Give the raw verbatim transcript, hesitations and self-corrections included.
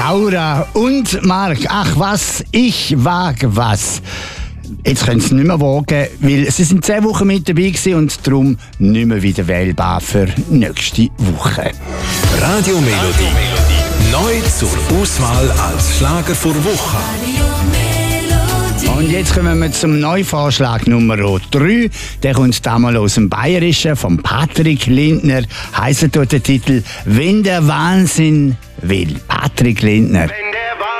Laura und Marc, ach was, ich wage was. Jetzt können sie es nicht mehr wagen, weil sie sind zehn Wochen mit dabei gewesen und darum nicht mehr wieder wählbar für nächste Woche. Radio Melodie. Neu zur Auswahl als Schlager vor Woche. Und jetzt kommen wir zum Neuvorschlag Nummer drei. Der kommt damals aus dem Bayerischen, von Patrick Lindner. Heisst dort der Titel «Wenn der Wahnsinn will». Patrick Lindner.